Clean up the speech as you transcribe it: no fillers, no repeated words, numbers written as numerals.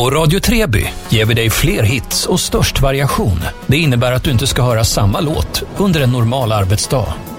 På Radio Treby ger vi dig fler hits och störst variation. Det innebär att du inte ska höra samma låt under en normal arbetsdag.